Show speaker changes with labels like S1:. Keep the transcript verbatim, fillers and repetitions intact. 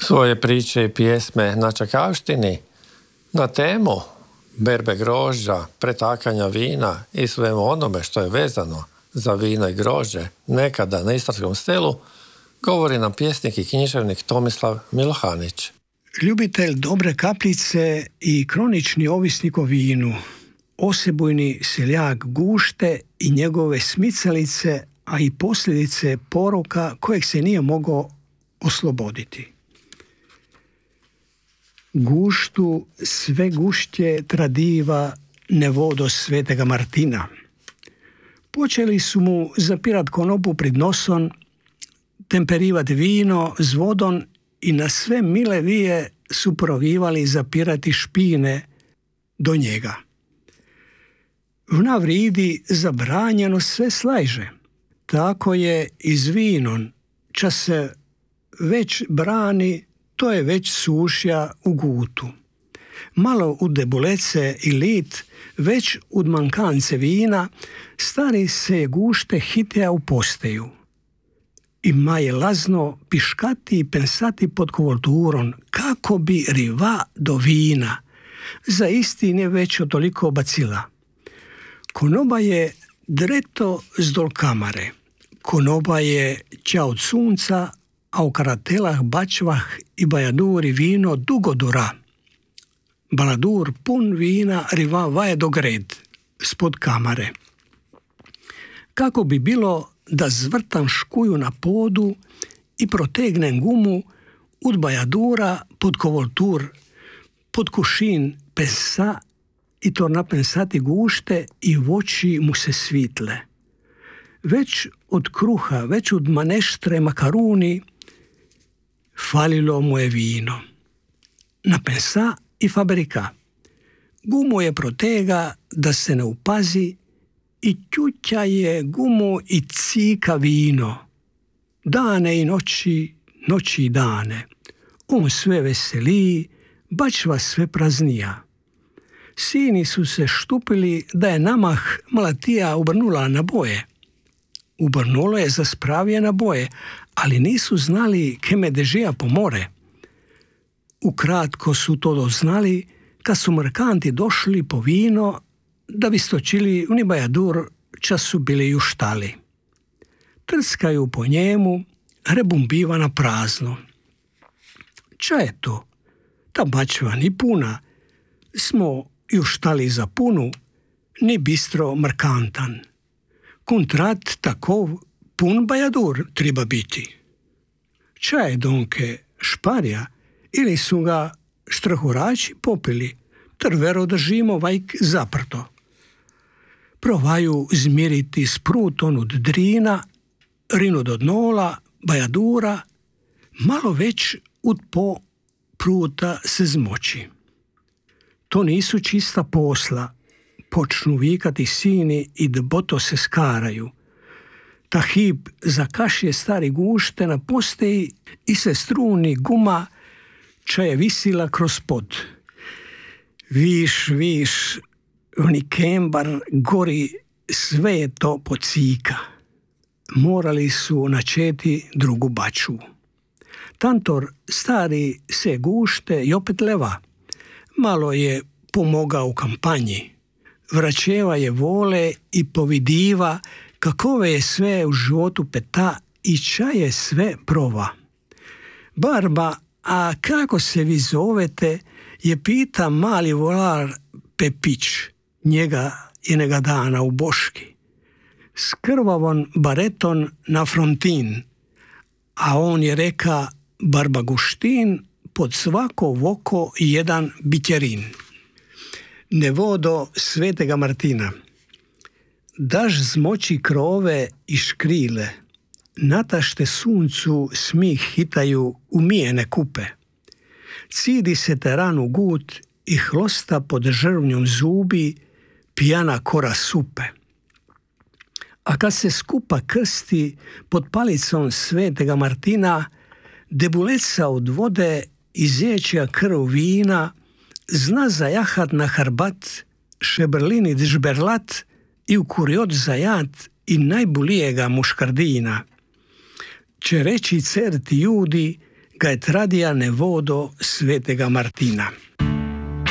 S1: svoje priče i pjesme na čakavštini na temu berbe grožđa, pretakanja vina i svemu onome što je vezano za vino i grožđe nekada na istarskom selu, govori nam pjesnik i književnik Tomislav Milohanić.
S2: Ljubitelj dobre kapljice i kronični ovisnik o vinu, osebujni seljak Gušte i njegove smicalice, a i posljedice poroka kojeg se nije mogao osloboditi. Guštu sve gušće tradiva ne vodo svetega Martina. Počeli su mu zapirat konopu pred nosom, temperivat vino s vodom i na sve mile vije su provivali zapirati špine do njega. Vna vridi zabranjeno sve slajže. Tako je i s vinom. Čas se već brani, to je već sušja u gutu. Malo u debulece i lit, već u mankance vina, stari se Gušte hitija u posteju. Ima je lazno piškati i pensati pod kovolturom, kako bi riva do vina. Za istine već toliko bacila. Konoba je dreto zdol kamare. Konoba je ća od sunca, a u karatelah bačvah i bajaduri vino dugo dura. Baladur pun vina riva vaje do gred, spod kamare. Kako bi bilo da zvrtam škuju na podu i protegnem gumu od bajadura pod kovoltur, pod kušin pesa i to napensati Gušte i voći mu se svitle. Već od kruha, već od maneštre makaruni, falilo mu je vino. Napensa i fabrika. Gumu je protega da se ne upazi i ćuća je gumu i cika vino. Dane i noći, noći i dane. On sve veseliji, bačva sve praznija. Sini su se štupili da je namah Malatija obrnula na boje. Ubrnulo je za spravije na boje, ali nisu znali keme dežija pomore. Ukratko su to doznali kad su merkanti došli po vino da bi stočili u bajadur čas su bili u štali. Trskaju po njemu, rebumbiva na prazno. Ča je to? Ta bačva ni puna. Smo i u štali za punu, ni bistro merkantan. Kontrat takov pun bajadur treba biti. Ča je donke šparja ili su ga štrahurači popili, ter vero držimo vajk zaprto. Provaju zmiriti spruton od drina, rinud od nola, bajadura, malo već ud po pruta se zmoči. To nisu čista posla, počnu vikati sini i dboto se skaraju. Ta hip zakašje stari Gušte na posteji i se struni guma ča je visila kroz pod. Viš, viš, oni kembar gori, sve je to pocika. Morali su načeti drugu baču. Tantor stari se Gušte i opet leva. Malo je pomogao u kampanji. Vraćeva je vole i povidiva kakove je sve u životu peta i ča je sve prova. Barba, a kako se vi zovete, je pita mali volar Pepić, njega jednoga dana u Boški. S krvavom bareton na frontin, a on je reka Barba Guštin, pod svako voko jedan bitjerin. Ne vodo svetega Martina. Daš zmoči krove i škrile, natašte suncu smih hitaju umijene kupe. Cidi se teran u gut i hlosta pod žrvnjom zubi, pijana kora supe. A kad se skupa krsti pod palicom svetega Martina, debuleca od vode i zječja krv vina, zna zajahat na harbat, šebrlinit žberlat i u kuriot zajat i najbulijega muškardina. Će reći certi judi, ga je tradija ne vodo svetega Martina.